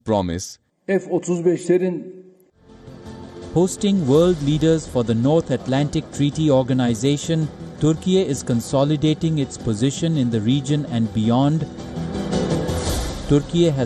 promise. F-35'lerin Hosting world leaders for the North Atlantic Treaty Organization, Turkey is consolidating its position in the region and beyond. Turkey has